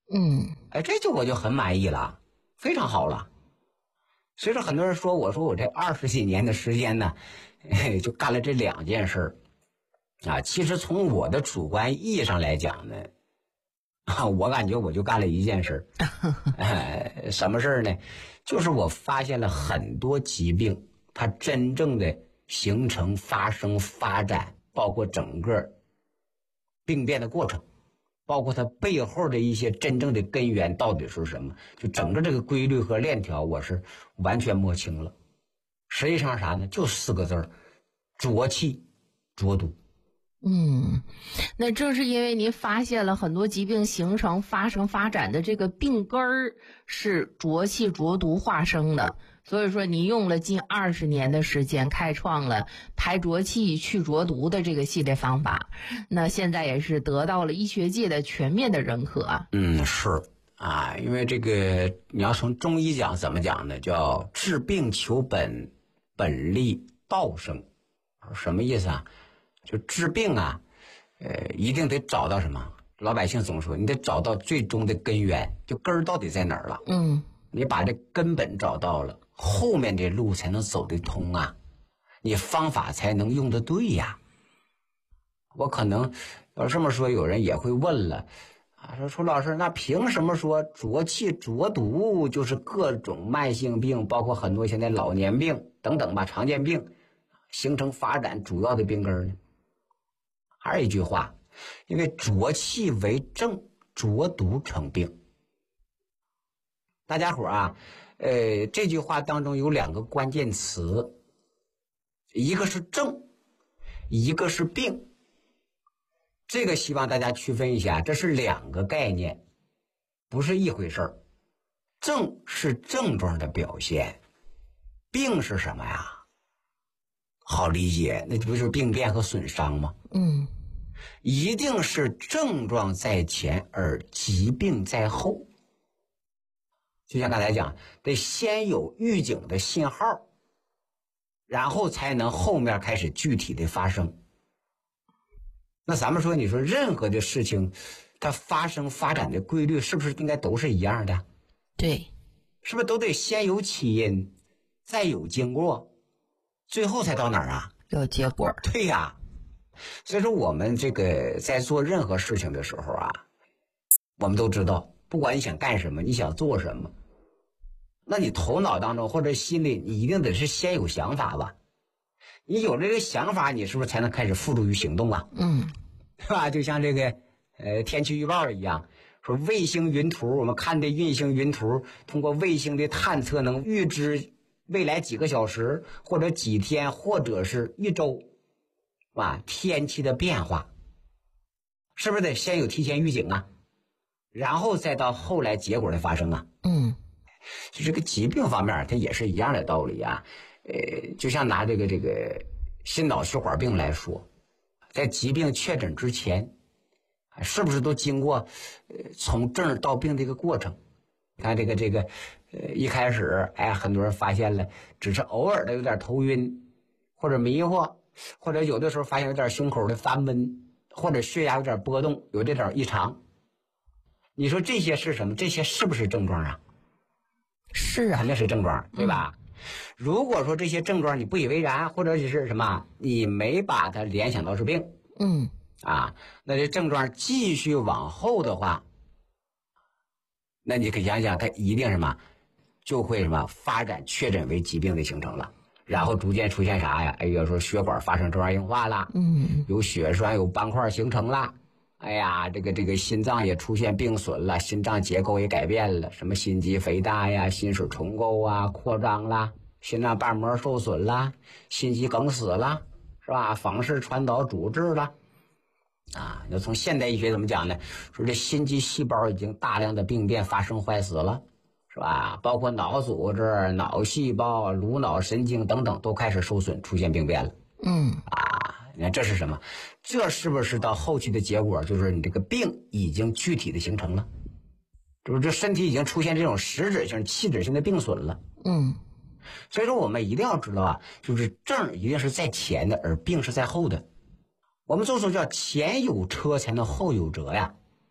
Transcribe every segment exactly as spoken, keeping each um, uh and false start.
嗯， 哎，这就我就很满意了，非常好了。所以说很多人说，我说我这二十几年的时间呢，就干了这两件事儿啊。其实从我的主观意义上来讲呢，啊，我感觉我就干了一件事儿，呃，什么事儿呢？就是我发现了很多疾病，它真正的形成、发生、发展，包括整个病变的过程，包括它背后的一些真正的根源到底是什么，就整个这个规律和链条，我是完全摸清了。实际上啥呢？就四个字儿：浊气、浊毒。 嗯，那正是因为您发现了很多疾病形成、发生、发展的这个病根儿是浊气浊毒化生的，所以说您用了近二十年的时间，开创了排浊气、去浊毒的这个系列方法。那现在也是得到了医学界的全面的认可啊。 嗯，是啊，因为这个你要从中医讲怎么讲呢？叫治病求本，本立道生。什么意思啊？就治病啊，呃，一定得找到什么？老百姓总说，你得找到最终的根源，就根儿到底在哪儿了。 嗯， 你把这根本找到了，后面这路才能走得通啊，你方法才能用得对呀。我可能要这么说，有人也会问了啊，说楚老师，那凭什么说浊气浊毒就是各种慢性病，包括很多现在老年病等等吧，常见病形成发展主要的病根呢？还是一句话，因为浊气为正，浊毒成病。大家伙啊，呃，这句话当中有两个关键词，一个是正，一个是病。这个希望大家区分一下，这是两个概念，不是一回事儿。正是症状的表现，病是什么呀？好理解，那不就是病变和损伤吗？ 嗯， 一定是症状在前而疾病在后。就像刚才讲，得先有预警的信号，然后才能后面开始具体的发生。那咱们说，你说任何的事情，它发生发展的规律是不是应该都是一样的？ 对， 是不是都得先有起因，再有经过，最后才到哪儿啊？ 有结果。 对呀，所以说我们这个在做任何事情的时候啊，我们都知道，不管你想干什么，你想做什么，那你头脑当中或者心里，你一定得是先有想法吧？你有这个想法，你是不是才能开始付诸于行动啊？ 嗯， 是吧？就像这个呃天气预报一样，说卫星云图，我们看的运行云图，通过卫星的探测，能预知未来几个小时或者几天或者是一周，是吧？天气的变化，是不是得先有提前预警啊？然后再到后来结果的发生啊？ 嗯， 就这个疾病方面，它也是一样的道理啊。呃，就像拿这个这个心脑血管病来说，在疾病确诊之前，是不是都经过呃从症到病的一个过程？看这个这个，呃，一开始，哎，很多人发现了，只是偶尔的有点头晕，或者迷惑，或者有的时候发现有点胸口的发闷，或者血压有点波动，有这点异常。你说这些是什么？这些是不是症状啊？ 是啊肯，定是症状，对吧？嗯，如果说这些症状你不以为然，或者是什么，你没把它联想到是病， 嗯， 啊，那这症状继续往后的话，那你可想想，它一定什么，就会什么发展确诊为疾病的形成了，然后逐渐出现啥呀？哎呀，说血管发生粥样硬化了， 嗯， 有血栓，有斑块形成了。哎呀，这个这个心脏也出现病损了，心脏结构也改变了，什么心肌肥大呀、心室重构啊、扩张啦，心脏瓣膜受损啦，心肌梗死了，是吧？房室传导阻滞了，啊，那从现代医学怎么讲呢？说这心肌细胞已经大量的病变发生坏死了，是吧？包括脑组织、脑细胞、颅脑神经等等都开始受损，出现病变了。 嗯， 啊，你看这是什么？这是不是到后期的结果就是你这个病已经具体的形成了？就是这身体已经出现这种实质性、器质性的病损了。 嗯， 所以说我们一定要知道啊，就是症一定是在前的，而病是在后的。我们就说叫前有车才能后有辙呀。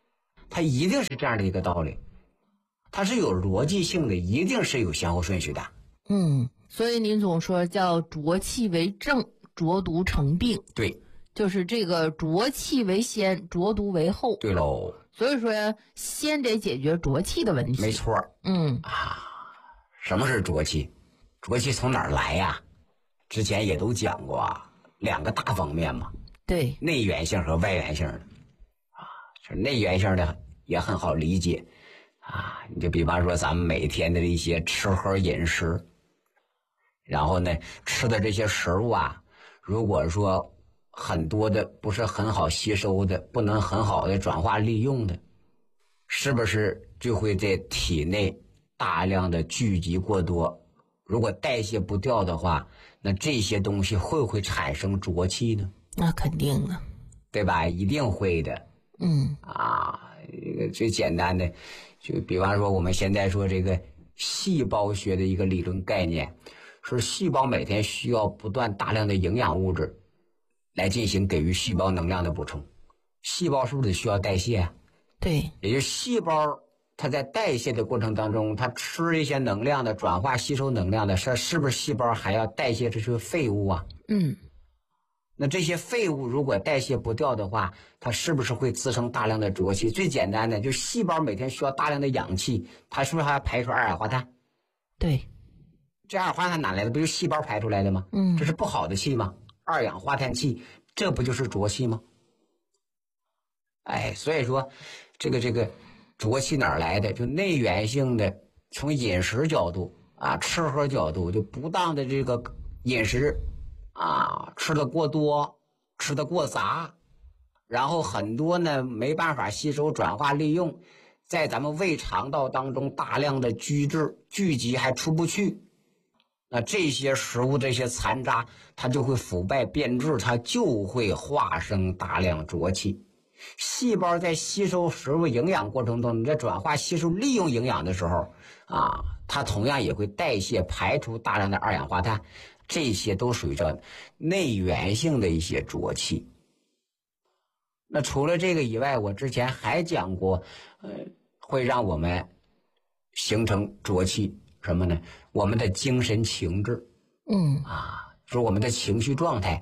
它一定是这样的一个道理，它是有逻辑性的，一定是有先后顺序的。 嗯，所以您总说叫浊气为正，浊毒成病。 对， 就是这个浊气为先，浊毒为后。 对喽。 所以说先得解决浊气的问题。 没错。 嗯啊，什么是浊气？浊气从哪儿来呀？之前也都讲过啊，两个大方面嘛。 对， 内源性和外源性的啊，就是内源性的也很好理解啊。你就比方说咱们每天的一些吃喝饮食，然后呢吃的这些食物啊，如果说很多的不是很好吸收的，不能很好的转化利用的，是不是就会在体内大量的聚集过多？如果代谢不掉的话，那这些东西会不会产生浊气呢？ 那肯定的， 对吧？一定会的。 嗯啊，这个最简单的，就比方说我们现在说这个细胞学的一个理论概念，是细胞每天需要不断大量的营养物质来进行给予细胞能量的补充。细胞是不是需要代谢啊？ 对， 也就是细胞它在代谢的过程当中，它吃一些能量的，转化吸收能量的，是是不是细胞还要代谢这些废物啊？ 嗯， 那这些废物如果代谢不掉的话，它是不是会滋生大量的浊气？最简单的，就细胞每天需要大量的氧气，它是不是还要排出二氧化碳？ 对， 这二氧化碳哪来的？不就是细胞排出来的吗？ 嗯， 这是不好的气吗？二氧化碳气，这不就是浊气吗？哎，所以说，这个这个浊气哪儿来的？就内源性的，从饮食角度啊，吃喝角度，就不当的这个饮食啊，吃的过多，吃的过杂，然后很多呢没办法吸收、转化、利用，在咱们胃肠道当中大量的聚滞聚集还出不去。那这些食物这些残渣，它就会腐败变质，它就会化生大量浊气。细胞在吸收食物营养过程中，在转化吸收利用营养的时候啊，它同样也会代谢排出大量的二氧化碳，这些都属于叫内源性的一些浊气。那除了这个以外，我之前还讲过，呃，会让我们形成浊气什么呢？我们的精神情志， 嗯啊，说我们的情绪状态。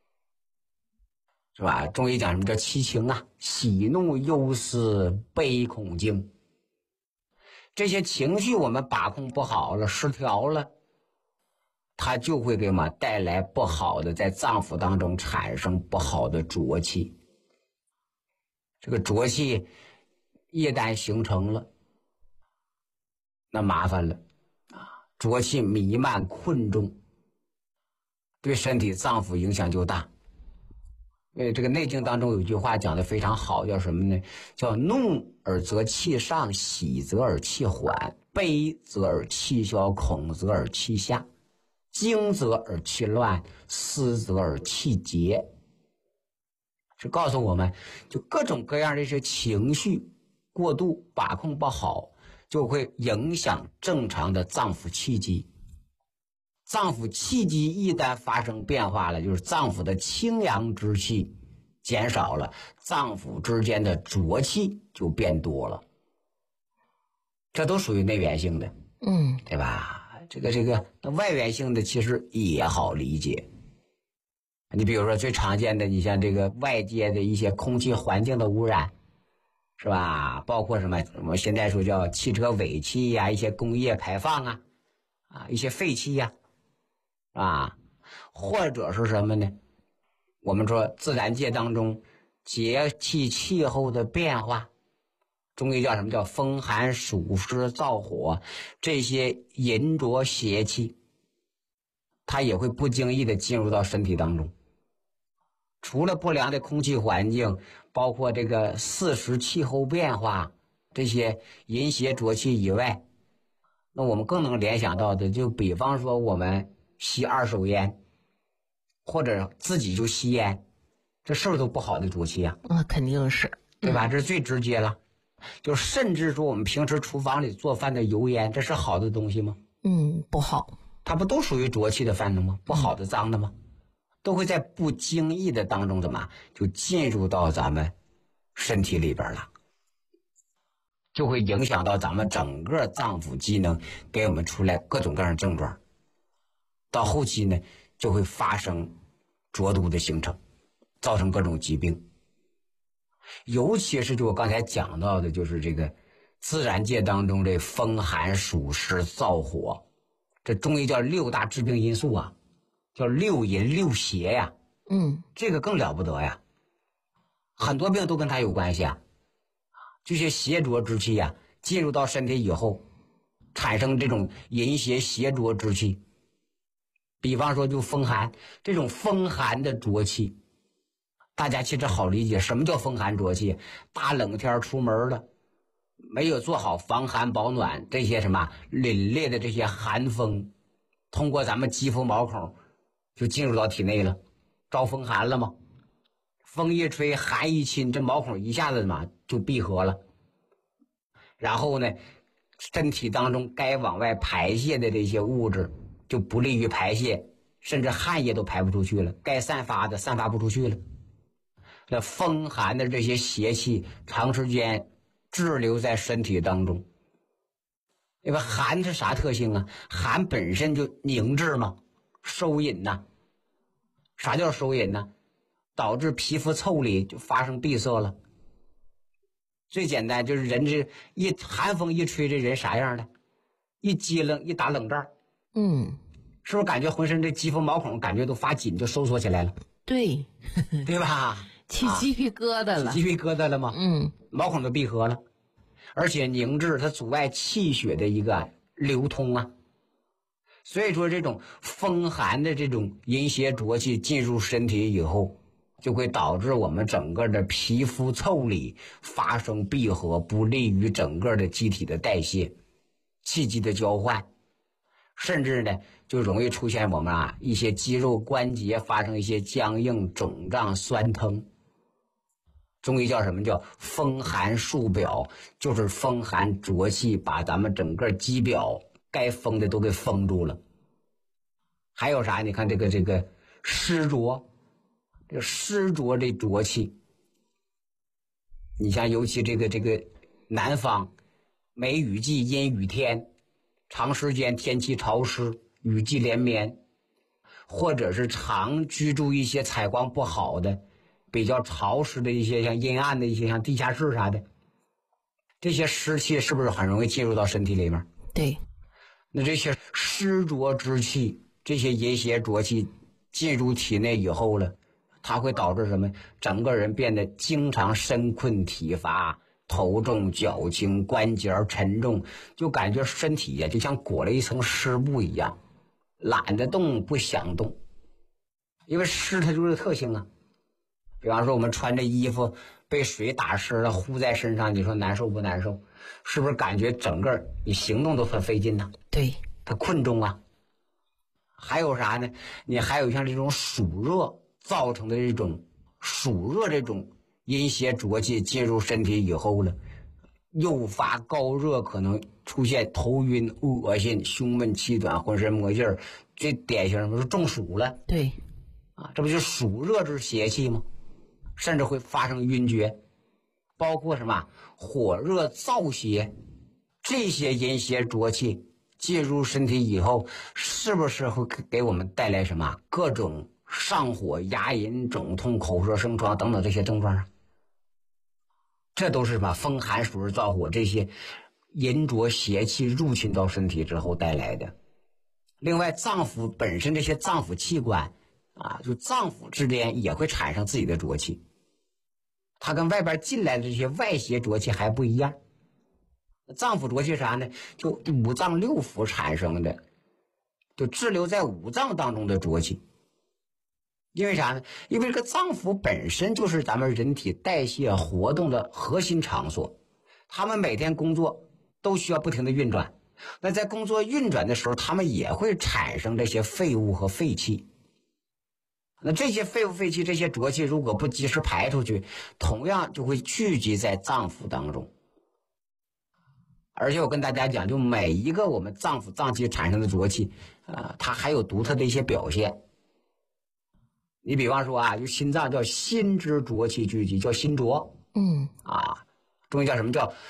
是吧？中医讲什么叫七情啊？喜怒忧思悲恐惊。这些情绪我们把控不好了，失调了，它就会给我们带来不好的，在脏腑当中产生不好的浊气。这个浊气一旦形成了，那麻烦了啊！浊气弥漫困重，对身体脏腑影响就大。呃，这个《内经》当中有句话讲的非常好，叫什么呢？叫怒而则气上，喜则而气缓，悲则而气消，恐则而气下，惊则而气乱，思则而气结。是告诉我们，就各种各样的这些情绪过度把控不好，就会影响正常的脏腑气机。脏腑气机一旦发生变化了，就是脏腑的清阳之气减少了，脏腑之间的浊气就变多了，这都属于内源性的， 嗯， 对吧？这个这个外源性的其实也好理解。你比如说最常见的，你像这个外界的一些空气环境的污染，是吧？包括什么？我们现在说叫汽车尾气呀、啊，一些工业排放啊，啊，一些废气呀、啊。啊，或者是什么呢？我们说自然界当中节气气候的变化，中医叫什么叫风寒暑湿燥火，这些淫浊邪气，它也会不经意的进入到身体当中。除了不良的空气环境，包括这个四时气候变化，这些淫邪浊气以外，那我们更能联想到的，就比方说我们吸二手烟，或者自己就吸烟，这是不是都不好的浊气啊？ 啊，肯定是， 对吧？这是最直接了。就甚至说我们平时厨房里做饭的油烟，这是好的东西吗？ 嗯，不好。 它不都属于浊气的反应吗？不好的、脏的吗？都会在不经意的当中怎么就进入到咱们身体里边了。 就会影响到咱们整个脏腑机能，给我们出来各种各样的症状。到后期呢，就会发生浊毒的形成，造成各种疾病。尤其是就我刚才讲到的，就是这个自然界当中这风寒暑湿燥火，这中医叫六大致病因素啊，叫六淫六邪呀。 嗯， 这个更了不得呀，很多病都跟它有关系啊。这些邪浊之气呀，进入到身体以后，产生这种淫邪邪浊之气。比方说就风寒，这种风寒的浊气，大家其实好理解，什么叫风寒浊气？大冷天出门了，没有做好防寒保暖，这些什么凛冽的这些寒风，通过咱们肌肤毛孔就进入到体内了，招风寒了吗？风一吹，寒一侵，这毛孔一下子嘛就闭合了。然后呢，身体当中该往外排泄的这些物质就不利于排泄，甚至汗液都排不出去了，该散发的散发不出去了。那风寒的这些邪气长时间滞留在身体当中，因为寒是啥特性啊？寒本身就凝滞嘛，收引呐、啊。啥叫收引呢？导致皮肤腠理就发生闭塞了。最简单就是人这一寒风一吹，这人啥样的？一激灵，一打冷战， 嗯， 是不是感觉浑身这肌肤毛孔感觉都发紧，就收缩起来了？ 对， 对吧？ 起鸡皮疙瘩了， 起鸡皮疙瘩了吗？ 嗯， 毛孔都闭合了，而且凝滞，它阻碍气血的一个流通啊。所以说，这种风寒的这种阴邪浊气进入身体以后，就会导致我们整个的皮肤腠理发生闭合，不利于整个的机体的代谢、气机的交换，甚至呢就容易出现我们啊一些肌肉关节发生一些僵硬、肿胀、酸疼。中医叫什么？叫风寒束表，就是风寒浊气把咱们整个肌表该封的都给封住了。还有啥？你看这个这个湿浊，这个湿浊这浊气，你像尤其这个这个南方梅雨季阴雨天，长时间天气潮湿，雨季连绵，或者是常居住一些采光不好的比较潮湿的一些像阴暗的一些像地下室啥的，这些湿气是不是很容易进入到身体里面？ 对， 那这些湿浊之气，这些阴邪浊气进入体内以后了，它会导致什么？整个人变得经常身困体乏，头重脚轻，关节沉重，就感觉身体呀就像裹了一层湿布一样，懒得动，不想动。因为湿它就是特性啊。比方说我们穿着衣服被水打湿了，呼在身上，你说难受不难受？是不是感觉整个你行动都很费劲呢？ 对， 它困重啊。还有啥呢？你还有像这种暑热造成的这种暑热这种阴邪浊气进入身体以后了，诱发高热，可能出现头晕、恶心、胸闷气短、浑身没劲儿，最典型的是中暑了。 对， 啊，这不就是暑热之邪气吗？甚至会发生晕厥，包括什么火热燥邪，这些阴邪浊气进入身体以后，是不是会给我们带来什么各种上火、牙龈肿痛、口舌生疮等等这些症状啊？这都是什么风寒暑湿燥火这些阴浊邪气入侵到身体之后带来的。另外，脏腑本身这些脏腑器官啊，就脏腑之间也会产生自己的浊气，它跟外边进来的这些外邪浊气还不一样。脏腑浊气啥呢？就五脏六腑产生的，就滞留在五脏当中的浊气。因为啥呢？因为这个脏腑本身就是咱们人体代谢活动的核心场所，他们每天工作都需要不停的运转。那在工作运转的时候，他们也会产生这些废物和废气。那这些废物废气，这些浊气如果不及时排出去，同样就会聚集在脏腑当中。而且我跟大家讲，就每一个我们脏腑脏器产生的浊气，呃，它还有独特的一些表现。你比方说啊，就心脏叫心之浊气聚集，叫心浊。 嗯， 啊，中医叫什么？叫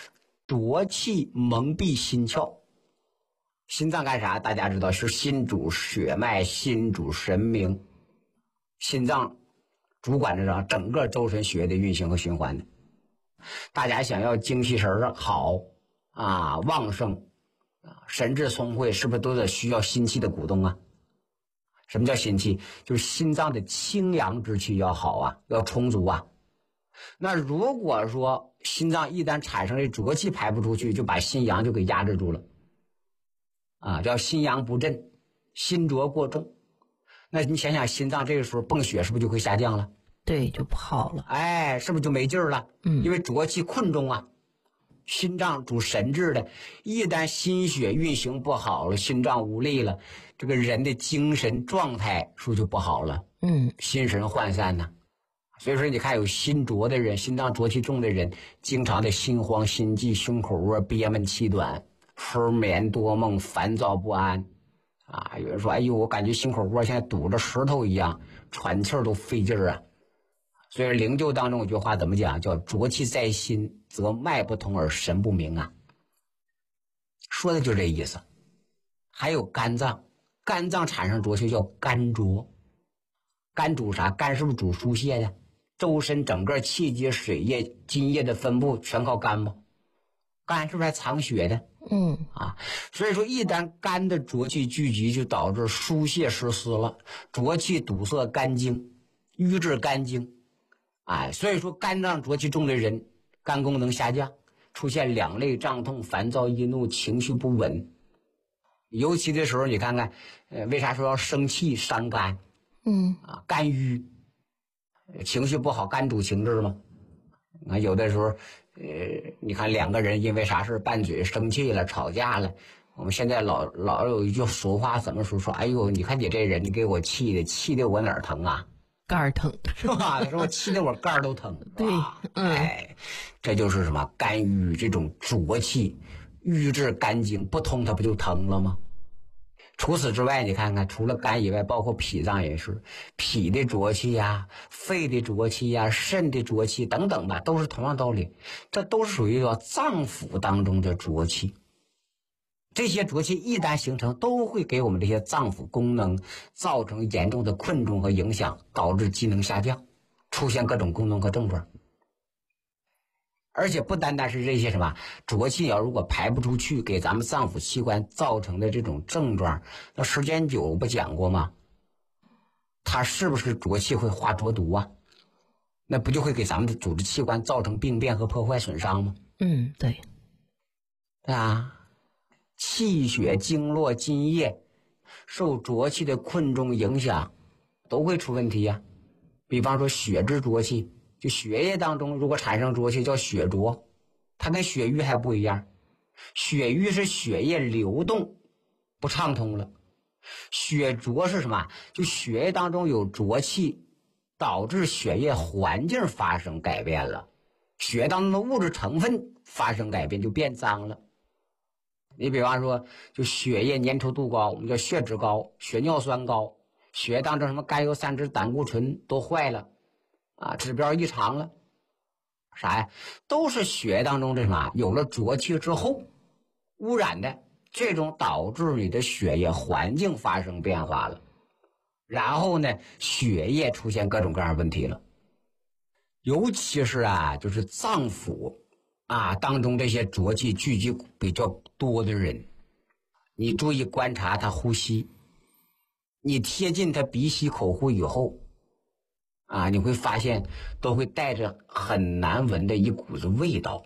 浊气蒙蔽心窍。心脏干啥？大家知道是心主血脉，心主神明，心脏主管着整个周身血液的运行和循环的。大家想要精气神好啊，旺盛啊，神志聪慧，是不是都得需要心气的鼓动啊？什么叫心气？就是心脏的清阳之气要好啊，要充足啊。那如果说心脏一旦产生了浊气排不出去，就把心阳就给压制住了啊，叫心阳不振，心浊过重。那你想想，心脏这个时候泵血是不是就会下降了？ 对，就不好了。 哎，是不是就没劲儿了？ 嗯， 因为浊气困重啊。心脏主神志的，一旦心血运行不好了，心脏无力了，这个人的精神状态是不是就不好了？ 嗯， 心神涣散呢。所以说你看有心浊的人，心脏浊气重的人，经常的心慌心悸，胸口窝憋闷气短，分眠多梦，烦躁不安啊。有人说，哎呦，我感觉心口窝现在堵着石头一样，喘气儿都费劲儿啊。所以灵鹫当中有句话怎么讲？叫浊气在心，则脉不通而神不明啊。说的就这意思。还有肝脏，肝脏产生浊气叫肝浊。肝主啥？肝是不是主疏泄的？周身整个气机、水液、津液的分布全靠肝吗？肝是不是还藏血的？ 嗯啊，所以说一旦肝的浊气聚集，就导致疏泄失司了，浊气堵塞肝经，瘀滞肝经。哎，所以说肝脏浊气重的人，肝功能下降，出现两肋胀痛、烦躁易怒、情绪不稳。尤其的时候，你看看，呃，为啥说要生气伤肝？ 嗯啊，肝郁，情绪不好，肝主情志嘛。啊，有的时候，呃，你看两个人因为啥事拌嘴、生气了、吵架了，我们现在老老有一句俗话，怎么说？说，哎呦，你看你这人，你给我气的，气的我哪儿疼啊？ 肝儿疼是吧？说我气得我肝儿都疼。 对，嗯， 哎，这就是什么肝郁，这种浊气郁滞肝经不通，它不就疼了吗？除此之外，你看看，除了肝以外，包括脾脏也是，脾的浊气呀、肺的浊气呀、肾的浊气等等吧，都是同样道理。这都是属于叫脏腑当中的浊气。这些浊气一旦形成，都会给我们这些脏腑功能造成严重的困重和影响，导致机能下降，出现各种功能和症状。而且不单单是这些什么浊气要如果排不出去，给咱们脏腑器官造成的这种症状，那时间久不讲过吗？它是不是浊气会化浊毒啊？那不就会给咱们的组织器官造成病变和破坏损伤吗？ 嗯，对， 对啊。气血经络津液受浊气的困重影响，都会出问题呀、啊。比方说血之浊气，就血液当中如果产生浊气叫血浊，它跟血瘀还不一样。血瘀是血液流动不畅通了，血浊是什么？就血液当中有浊气，导致血液环境发生改变了，血液当中的物质成分发生改变，就变脏了。你比方说，就血液粘稠度高，我们叫血脂高，血尿酸高，血液当中什么甘油三酯、胆固醇都坏了，啊，指标异常了，啥呀？都是血液当中这什么有了浊气之后污染的，这种导致你的血液环境发生变化了，然后呢，血液出现各种各样的问题了，尤其是啊，就是脏腑。啊，当中这些浊气聚集比较多的人，你注意观察他呼吸，你贴近他鼻息口呼以后，啊，你会发现都会带着很难闻的一股子味道，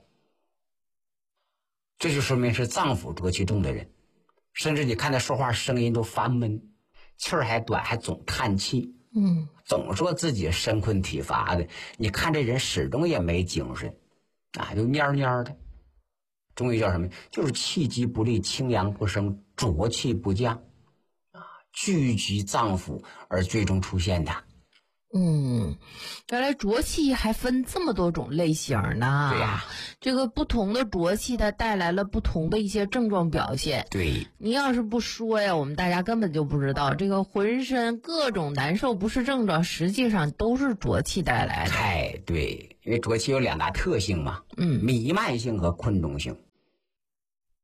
这就说明是脏腑浊气重的人，甚至你看他说话声音都发闷，气儿还短，还总叹气， 嗯， 总说自己身困体乏的，你看这人始终也没精神。啊，就蔫蔫的，中医叫什么？就是气机不利，清阳不升，浊气不降，啊，聚集脏腑而最终出现的。 嗯，原来浊气还分这么多种类型呢。 对呀、啊， 这个不同的浊气它带来了不同的一些症状表现。 对， 你要是不说呀，我们大家根本就不知道，这个浑身各种难受不适症状，实际上都是浊气带来的。 哎，对，因为浊气有两大特性嘛， 嗯， 弥漫性和困重性。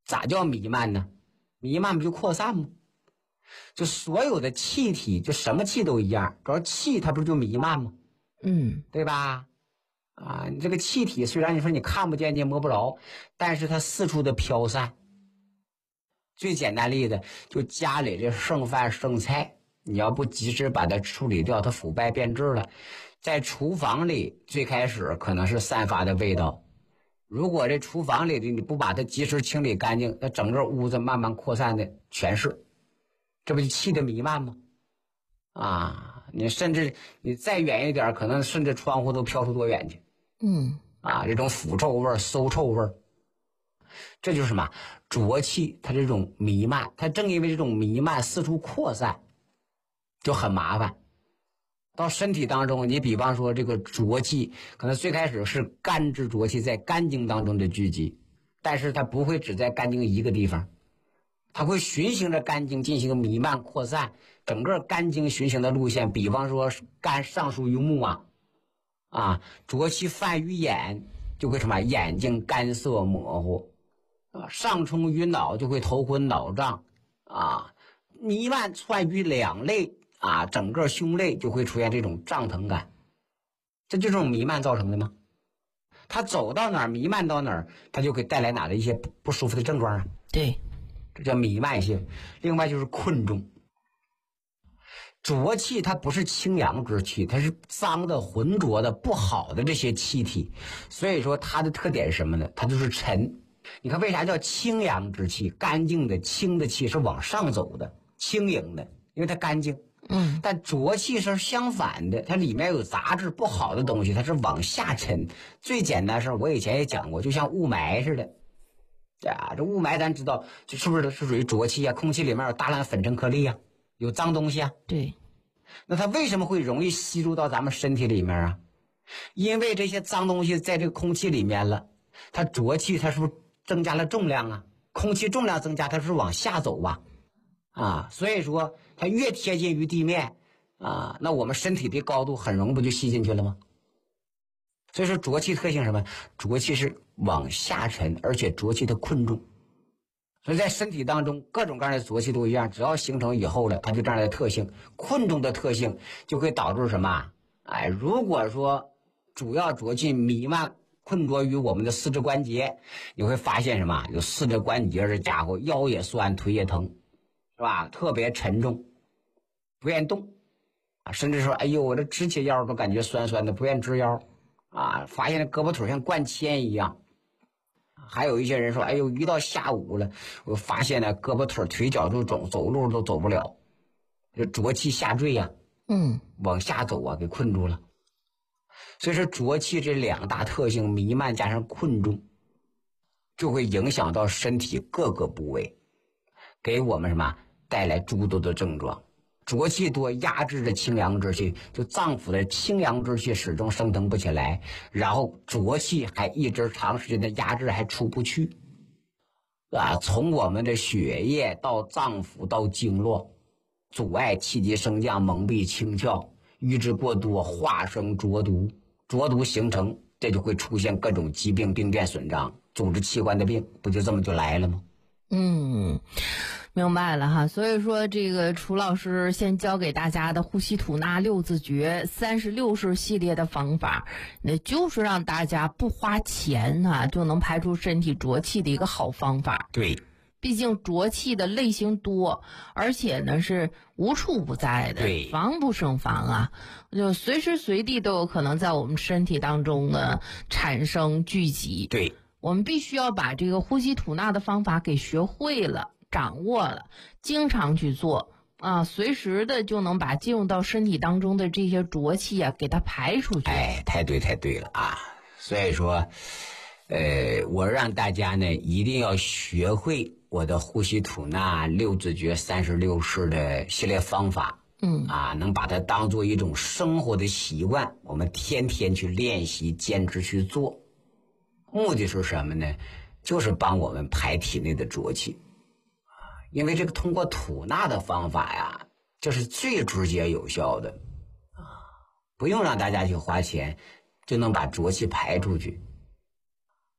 咋叫弥漫呢？弥漫不就扩散吗？就所有的气体，就什么气都一样，只要气它不就弥漫吗？ 嗯， 对吧？啊，你这个气体虽然你说你看不见，你也摸不着，但是它四处的飘散。最简单例子，就家里这剩饭剩菜，你要不及时把它处理掉，它腐败变质了，在厨房里最开始可能是散发的味道，如果这厨房里的你不把它及时清理干净，那整个屋子慢慢扩散的全是，这不就气的弥漫吗？啊，你甚至你再远一点，可能甚至窗户都飘出多远去。 嗯， 啊，这种腐臭味、馊臭味，这就是什么浊气？它这种弥漫，它正因为这种弥漫四处扩散，就很麻烦。到身体当中，你比方说这个浊气，可能最开始是干之浊气在肝经当中的聚集，但是它不会只在肝经一个地方，它会循行着肝经进行弥漫扩散，整个肝经循行的路线，比方说肝上属于目啊。啊，浊气泛于眼，就会什么眼睛干涩模糊，啊，上冲于脑就会头昏脑胀，啊，弥漫窜于两肋，啊，整个胸肋就会出现这种胀疼感，这就是这种弥漫造成的吗？它走到哪儿弥漫到哪儿，它就会带来哪的一些不不舒服的症状啊？ 对， 这叫弥漫性。另外就是困重。浊气它不是清阳之气，它是脏的、浑浊的、不好的这些气体，所以说它的特点是什么呢？它就是沉。你看为啥叫清阳之气？干净的清的气是往上走的，轻盈的，因为它干净。 嗯， 但浊气是相反的，它里面有杂质不好的东西，它是往下沉。最简单是我以前也讲过，就像雾霾似的。啊，这雾霾咱知道，这是不是是属于浊气啊？空气里面有大量粉尘颗粒啊。有脏东西啊， 对， 那它为什么会容易吸入到咱们身体里面啊？因为这些脏东西在这个空气里面了，它浊气它是不是增加了重量啊？空气重量增加，它是不是往下走吧？啊，所以说它越贴近于地面啊，那我们身体的高度很容易不就吸进去了吗？所以说浊气特性什么？浊气是往下沉，而且浊气的困重。所以在身体当中各种各样的浊气都一样，只要形成以后了，它就这样的特性，困重的特性就会导致什么？哎，如果说主要浊气弥漫困着于我们的四肢关节，你会发现什么？有四肢关节这家伙腰也酸，腿也疼，是吧？特别沉重，不愿意动啊，甚至说哎呦我这直起腰都感觉酸酸的，不愿意直腰啊，发现胳膊腿像灌铅一样。还有一些人说哎呦一到下午了，我发现呢胳膊腿腿脚就肿，走路都走不了，这浊气下坠呀、啊、 嗯， 往下走啊，给困住了。所以说浊气这两大特性弥漫加上困重，就会影响到身体各个部位，给我们什么带来诸多的症状。浊气多压制着清阳之气，就脏腑的清阳之气始终升腾不起来，然后浊气还一直长时间的压制还出不去啊，从我们的血液到脏腑到经络，阻碍气机升降，蒙蔽清窍，瘀滞过多，化生浊毒，浊毒形成，这就会出现各种疾病，病变损伤，组织器官的病，不就这么就来了吗？ 嗯，明白了哈。所以说这个楚老师先教给大家的呼吸吐纳六字诀三十六式系列的方法，那就是让大家不花钱啊就能排出身体浊气的一个好方法。 对， 毕竟浊气的类型多，而且呢是无处不在的， 对， 防不胜防啊，就随时随地都有可能在我们身体当中呢产生聚集。 对， 我们必须要把这个呼吸吐纳的方法给学会了，掌握了，经常去做啊，随时的就能把进入到身体当中的这些浊气啊给它排出去。 哎，太对太对了啊！所以说呃，我让大家呢一定要学会我的呼吸吐纳六字诀三十六式的系列方法， 嗯啊，能把它当做一种生活的习惯，我们天天去练习，坚持去做。目的是什么呢？就是帮我们排体内的浊气，因为这个通过吐纳的方法呀，这是最直接有效的啊，不用让大家去花钱，就能把浊气排出去。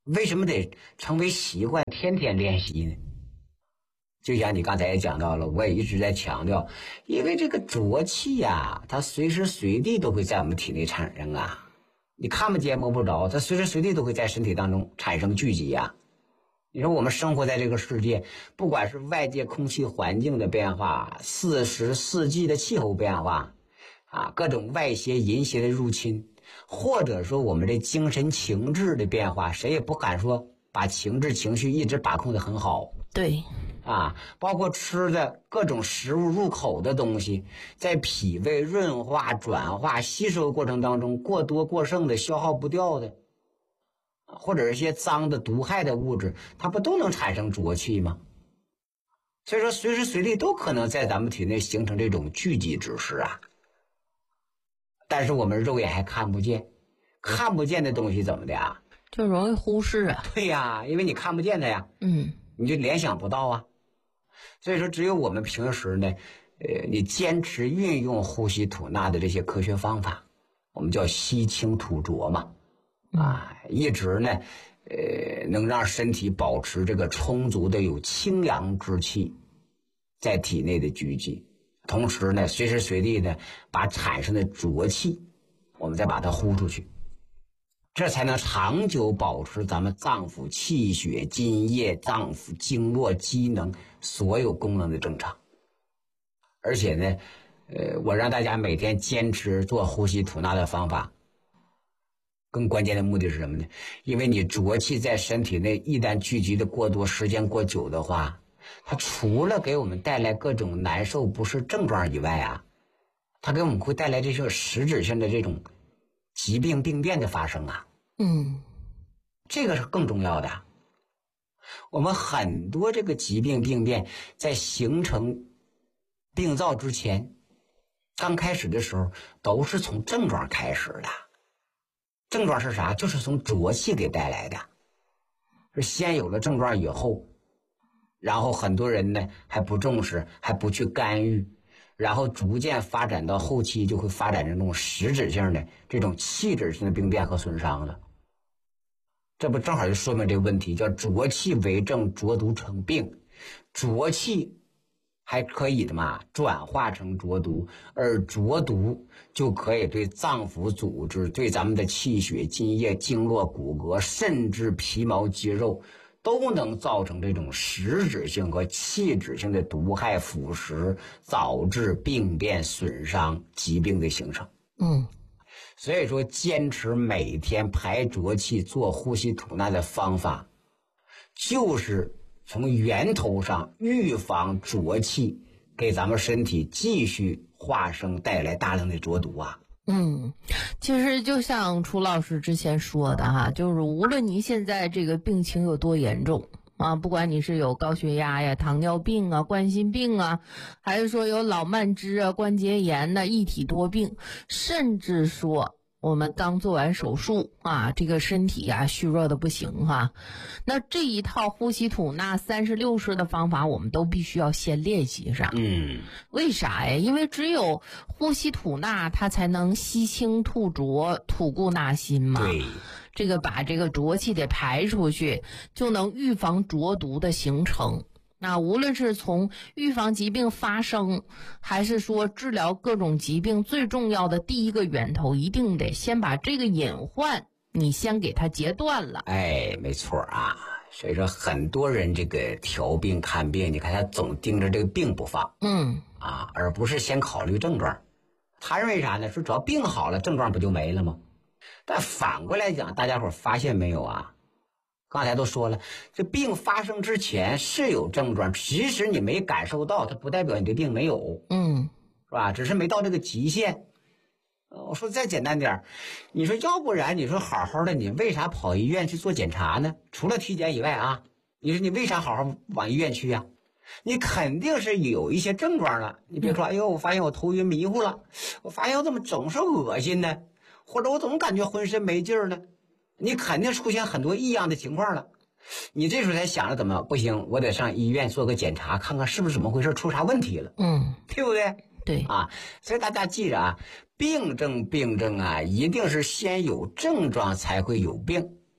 为什么得成为习惯，天天练习呢？就像你刚才也讲到了，我也一直在强调，因为这个浊气呀、啊，它随时随地都会在我们体内产生啊，你看不见摸不着，它随时随地都会在身体当中产生聚集呀、啊。你说我们生活在这个世界，不管是外界空气环境的变化，四时四季的气候变化啊，各种外邪淫邪的入侵，或者说我们这精神情志的变化，谁也不敢说把情志情绪一直把控得很好。 对啊，包括吃的各种食物入口的东西，在脾胃润化、转化、吸收过程当中，过多过剩的、消耗不掉的，或者是一些脏的、毒害的物质，它不都能产生浊气吗？所以说，随时随地都可能在咱们体内形成这种聚集之势啊。但是我们肉眼还看不见，看不见的东西怎么的啊？ 就容易忽视啊。 对呀，因为你看不见它呀， 嗯， 你就联想不到啊。所以说，只有我们平时呢，呃，你坚持运用呼吸吐纳的这些科学方法，我们叫吸清吐浊嘛，啊，一直呢，呃，能让身体保持这个充足的有清阳之气在体内的聚集，同时呢，随时随地的把产生的浊气，我们再把它呼出去。这才能长久保持咱们脏腑气血津液、脏腑经络机能所有功能的正常。而且呢，呃，我让大家每天坚持做呼吸吐纳的方法，更关键的目的是什么呢？因为你浊气在身体内一旦聚集的过多，时间过久的话，它除了给我们带来各种难受不适症状以外啊，它给我们会带来这种实质性的这种疾病病变的发生啊。 嗯， 这个是更重要的。我们很多这个疾病病变在形成病灶之前，刚开始的时候都是从症状开始的。症状是啥？就是从浊气给带来的。是先有了症状以后，然后很多人呢还不重视，还不去干预，然后逐渐发展到后期就会发展成这种实质性的这种器质性的病变和损伤了。这不正好就说明这个问题，叫浊气为症，浊毒成病。浊气还可以的嘛，转化成浊毒，而浊毒就可以对脏腑组织、对咱们的气血津液、经络骨骼，甚至皮毛肌肉，都能造成这种实质性和器质性的毒害腐蚀，导致病变损伤、疾病的形成。 嗯。 所以说，坚持每天排浊气、做呼吸吐纳的方法，就是从源头上预防浊气给咱们身体继续化生带来大量的浊毒啊。 嗯，其实就像楚老师之前说的哈，就是无论你现在这个病情有多严重啊，不管你是有高血压呀、糖尿病啊、冠心病啊，还是说有老慢支啊、关节炎呐、一体多病，甚至说我们刚做完手术啊，这个身体啊虚弱的不行哈、啊，那这一套呼吸吐纳三十六式的方法，我们都必须要先练习上。 嗯， 为啥呀？因为只有呼吸吐纳，它才能吸清吐浊、吐故纳新嘛。 对。 这个把这个浊气得排出去，就能预防浊毒的形成。那无论是从预防疾病发生，还是说治疗各种疾病，最重要的第一个源头，一定得先把这个隐患，你先给它截断了。 哎，没错啊。所以说，很多人这个调病看病，你看他总盯着这个病不放， 嗯， 啊，而不是先考虑症状。他认为啥呢？说只要病好了，症状不就没了吗？但反过来讲，大家伙发现没有啊？刚才都说了，这病发生之前是有症状，即使你没感受到，它不代表你这病没有， 嗯， 是吧？只是没到这个极限。我说再简单点，你说要不然你说好好的，你为啥跑医院去做检查呢？除了体检以外啊，你说你为啥好好往医院去呀、啊？你肯定是有一些症状了。你别说，哎呦，我发现我头晕迷糊了，我发现我怎么总是恶心呢？或者我总感觉浑身没劲儿呢？你肯定出现很多异样的情况了。你这时候才想着怎么不行，我得上医院做个检查，看看是不是怎么回事，出啥问题了。 嗯， 对不对？ 对啊，所以大家记着啊，病症病症啊，一定是先有症状才会有病，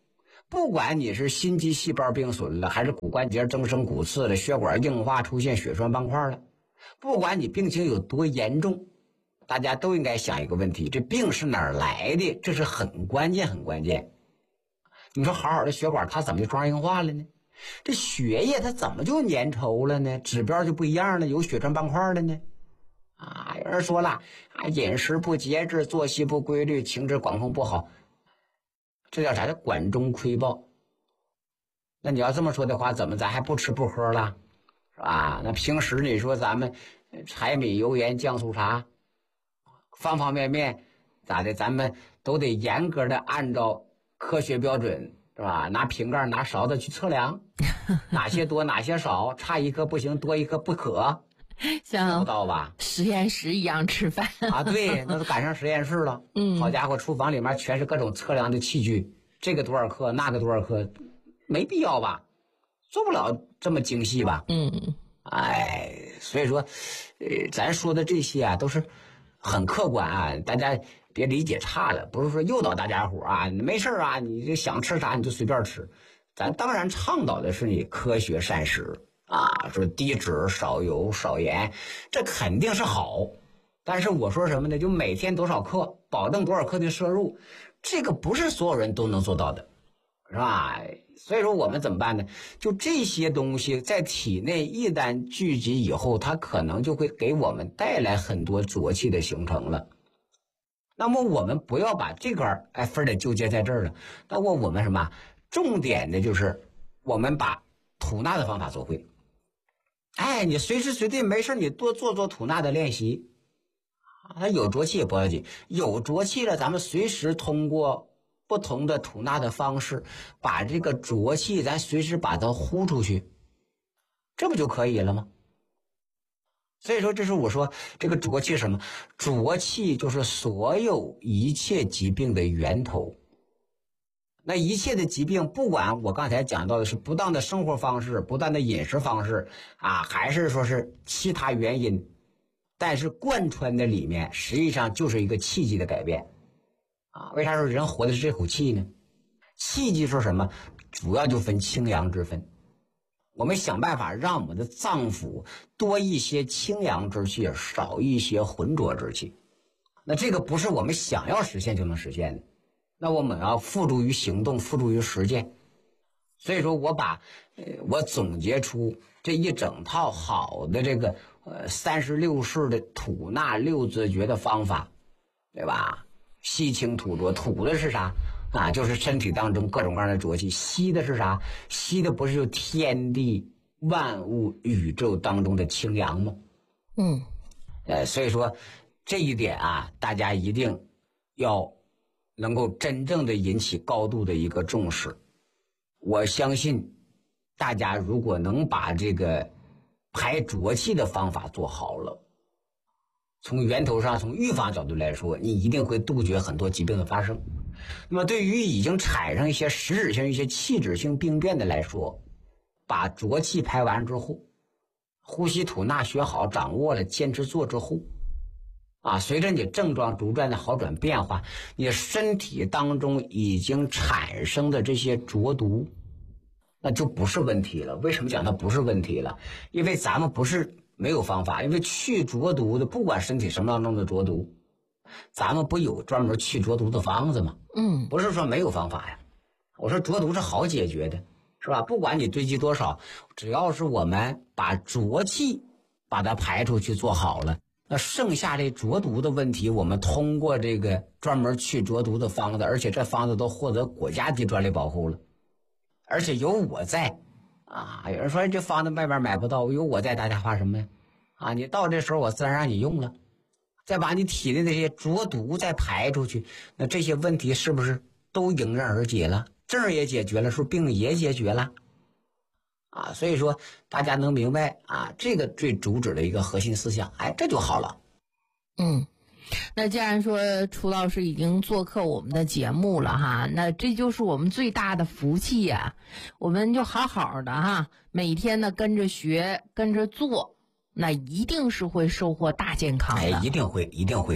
不管你是心肌细胞病损了，还是骨关节增生骨刺了，血管硬化出现血栓斑块了，不管你病情有多严重，大家都应该想一个问题，这病是哪儿来的？这是很关键很关键。你说好好的血管它怎么就装硬化了呢？这血液它怎么就粘稠了呢？指标就不一样了，有血栓斑块了呢？啊，有人说了啊，饮食不节制，作息不规律，情志管控不好，这叫啥？叫管中窥豹。那你要这么说的话，怎么咱还不吃不喝了，是吧？那平时你说咱们柴米油盐酱醋茶，方方面面咋的，咱们都得严格的按照科学标准，是吧？拿瓶盖拿勺子去测量，哪些多哪些少，差一颗不行，多一颗不可， 像不到吧？ 实验室一样吃饭啊，对，那都赶上实验室了。 嗯， 好家伙，厨房里面全是各种测量的器具，这个多少克，那个多少克，没必要吧？做不了这么精细吧？ 嗯， 哎，所以说，呃，咱说的这些啊，都是很客观啊，大家别理解差了，不是说诱导大家伙啊，没事啊，你就想吃啥你就随便吃。咱当然倡导的是你科学膳食啊，说低脂少油少盐，这肯定是好。但是我说什么呢？就每天多少克，保证多少克的摄入，这个不是所有人都能做到的，是吧？所以说我们怎么办呢？就这些东西在体内一旦聚集以后，它可能就会给我们带来很多浊气的形成了。那么我们不要把这个哎非得纠结在这儿了。那么我们什么？重点的就是我们把吐纳的方法做会。哎，你随时随地没事你多做做吐纳的练习。它有浊气也不要紧，有浊气了，咱们随时通过不同的吐纳的方式，把这个浊气咱随时把它呼出去，这不就可以了吗？所以说，这是我说这个浊气是什么？浊气就是所有一切疾病的源头。那一切的疾病，不管我刚才讲到的是不当的生活方式、不当的饮食方式啊，还是说是其他原因，但是贯穿的里面实际上就是一个气机的改变啊。为啥说人活的是这口气呢？气机是什么？主要就分清阳之分。我们想办法让我们的脏腑多一些清阳之气，少一些浑浊之气。那这个不是我们想要实现就能实现的，那我们要付诸于行动，付诸于实践。所以说我把呃我总结出这一整套好的这个呃三十六式的吐纳六字诀的方法，对吧？吸清吐浊，吐的是啥啊？就是身体当中各种各样的浊气。吸的是啥？吸的不是就天地万物宇宙当中的清阳吗？ 嗯， 呃，所以说这一点啊，大家一定要能够真正的引起高度的一个重视。我相信大家如果能把这个排浊气的方法做好了，从源头上从预防角度来说，你一定会杜绝很多疾病的发生。那么对于已经产生一些实质性一些器质性病变的来说，把浊气排完之后，呼吸吐纳学好掌握了，坚持做之后啊，随着你症状逐渐的好转变化，你身体当中已经产生的这些浊毒，那就不是问题了。为什么讲它不是问题了？因为咱们不是没有方法，因为去浊毒的，不管身体什么当中的浊毒，咱们不有专门去浊毒的方子吗？ 嗯， 不是说没有方法呀。我说浊毒是好解决的，是吧？不管你堆积多少，只要是我们把浊气把它排出去做好了，那剩下这浊毒的问题，我们通过这个专门去浊毒的方子，而且这方子都获得国家级专利保护了，而且有我在啊。有人说这方子外边买不到，有我在，大家怕什么呀？啊，你到这时候我自然让你用了，再把你体内那些浊毒再排出去，那这些问题是不是都迎刃而解了？症也解决了，是不是病也解决了？啊，所以说大家能明白啊，这个最主旨的一个核心思想，哎，这就好了。 嗯，那既然说楚老师已经做客我们的节目了哈，那这就是我们最大的福气呀、啊。我们就好好的哈，每天呢跟着学，跟着做，那一定是会收获大健康的。 哎，一定会，一定会的。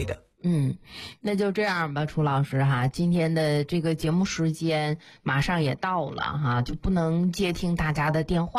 嗯，那就这样吧，楚老师哈，今天的这个节目时间马上也到了哈，就不能接听大家的电话。